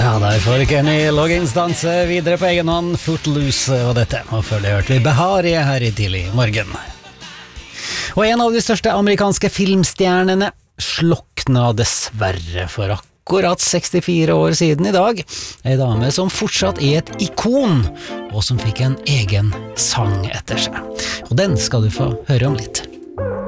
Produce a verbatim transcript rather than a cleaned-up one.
Ja, der får Kenny Loggins danse videre på egen hånd, Footloose og dette. Og før det hørte vi Behari her i tidlig morgen. Og en av de største amerikanske filmstjernene slokna dessverre for akkurat sekstifire år siden i dag. En dame som fortsatt er et ikon, og som fikk en egen sang etter seg. Og den skal du få høre om litt.